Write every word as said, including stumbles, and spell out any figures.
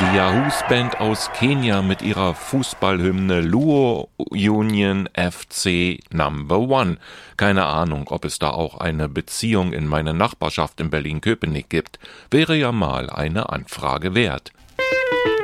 Die Yahoos Band aus Kenia mit ihrer Fußballhymne Luo Union F C Number One. Keine Ahnung, ob es da auch eine Beziehung in meine Nachbarschaft in Berlin-Köpenick gibt. Wäre ja mal eine Anfrage wert.